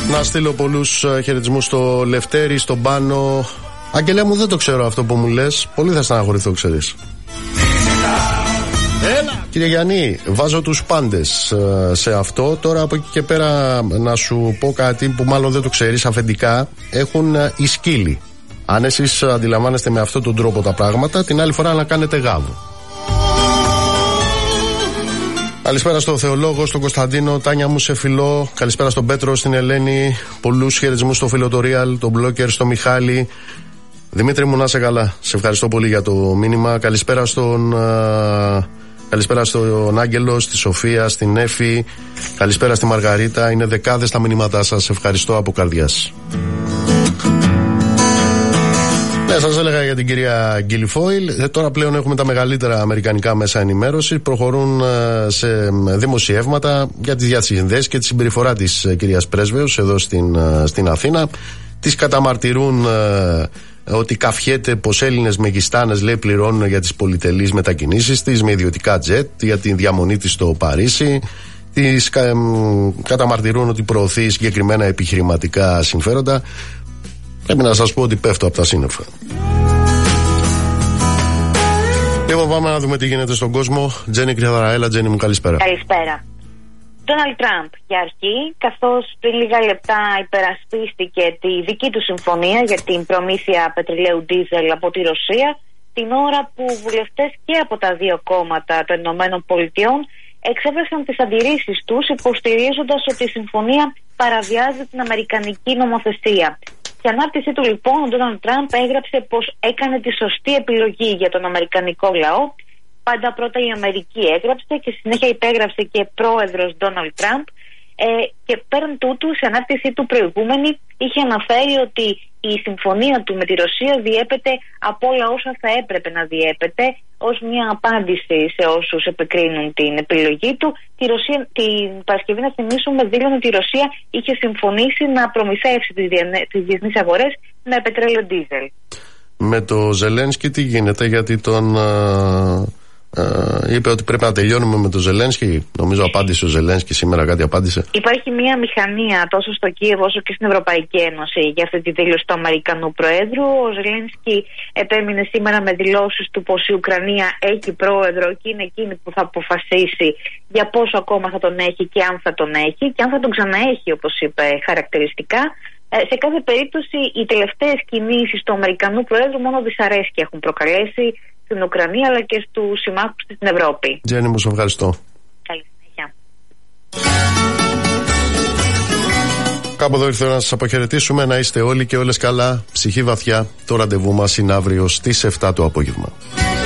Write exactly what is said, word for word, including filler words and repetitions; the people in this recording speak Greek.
Να στείλω πολλούς χαιρετισμούς στο Λευτέρη, στον Πάνο. Αγγελέα μου, δεν το ξέρω αυτό που μου λες. Πολύ θα στεναχωρηθώ, ξέρεις. Έλα. Κύριε Γιάννη, βάζω τους πάντες σε αυτό. Τώρα από εκεί και πέρα να σου πω κάτι που μάλλον δεν το ξέρεις. Αφεντικά έχουν οι σκύλοι. Αν εσείς αντιλαμβάνεστε με αυτόν τον τρόπο τα πράγματα, την άλλη φορά να κάνετε γάβο. Καλησπέρα στο Θεολόγο, στον Κωνσταντίνο, Τάνια μου σε φιλό. Καλησπέρα στον Πέτρο, στην Ελένη. Πολλούς χαιρετισμούς στο φίλο το Real, τον Μπλόκερ, στο Μιχάλη. Δημήτρη μου, να είσαι καλά. Σε ευχαριστώ πολύ για το μήνυμα. Καλησπέρα στον, α, καλησπέρα στον Άγγελο, στη Σοφία, στην Έφη. Καλησπέρα στη Μαργαρίτα. Είναι δεκάδες τα μηνύματά σας. Ευχαριστώ από καρδιάς. Ναι, σας έλεγα για την κυρία Γκίλιφόιλ. Ε, τώρα πλέον έχουμε τα μεγαλύτερα αμερικανικά μέσα ενημέρωση. Προχωρούν ε, σε δημοσιεύματα για τις διασυνδέσεις και τη συμπεριφορά της ε, κυρίας Πρέσβεως εδώ στην, ε, στην Αθήνα. Τις καταμαρτυρούν ε, ότι καφιέται πως Έλληνες μεγιστάνες, λέει, πληρώνουν για τις πολυτελείς μετακινήσεις της με ιδιωτικά τζετ, για τη διαμονή της στο Παρίσι. Τις κα, ε, καταμαρτυρούν ότι προωθεί συγκεκριμένα επιχειρηματικά συμφέροντα. Πρέπει να σας πω ότι πέφτω από τα σύννεφα. Λοιπόν, πάμε να δούμε τι γίνεται στον κόσμο. Τζένι Κρυαδαραέλα, Τζένι μου, καλησπέρα. Καλησπέρα. Ντόναλντ Τραμπ για αρχή, καθώς πριν λίγα λεπτά υπερασπίστηκε τη δική του συμφωνία για την προμήθεια πετρελαίου ντίζελ από τη Ρωσία, την ώρα που βουλευτές και από τα δύο κόμματα των Ηνωμένων Πολιτειών εξέφρασαν τις αντιρρήσεις τους, υποστηρίζοντας ότι η συμφωνία παραβιάζει την αμερικανική νομοθεσία. Στην ανάρτησή του, λοιπόν, ο Ντόναλντ Τραμπ έγραψε πως έκανε τη σωστή επιλογή για τον αμερικανικό λαό. Πάντα πρώτα η Αμερική έγραψε και συνέχεια υπέγραψε και πρόεδρος Ντόναλντ Τραμπ. Ε, και πέραν τούτου, σε ανάρτησή του προηγούμενη, είχε αναφέρει ότι η συμφωνία του με τη Ρωσία διέπεται από όλα όσα θα έπρεπε να διέπεται, ως μια απάντηση σε όσους επικρίνουν την επιλογή του. Τη Ρωσία, την Παρασκευή, να θυμίσουμε, δήλωνε ότι η Ρωσία είχε συμφωνήσει να προμηθεύσει τις, διανε, τις διεθνείς αγορές με πετρέλαιο ντίζελ. Με το Ζελένσκι τι γίνεται, γιατί τον... Α... Uh, είπε ότι πρέπει να τελειώνουμε με τον Ζελένσκι. Νομίζω απάντησε ο Ζελένσκι σήμερα, κάτι απάντησε. Υπάρχει μια μηχανία τόσο στο Κίεβο όσο και στην Ευρωπαϊκή Ένωση για αυτή τη δήλωση του Αμερικανού Προέδρου. Ο Ζελένσκι επέμεινε σήμερα με δηλώσεις του πως η Ουκρανία έχει πρόεδρο και είναι εκείνη που θα αποφασίσει για πόσο ακόμα θα τον έχει και αν θα τον έχει και αν θα τον ξαναέχει, όπως είπε χαρακτηριστικά. Ε, σε κάθε περίπτωση, οι τελευταίες κινήσεις του Αμερικανού Προέδρου μόνο δυσαρέσκεια έχουν προκαλέσει στην Ουκρανία αλλά και στους συμμάχους της στην Ευρώπη. Τζένι μου, σε ευχαριστώ. Καλή συνέχεια. Κάπου εδώ ήρθε να σας αποχαιρετήσουμε. Να είστε όλοι και όλες καλά. Ψυχή βαθιά. Το ραντεβού μας είναι αύριο στις εφτά το απόγευμα.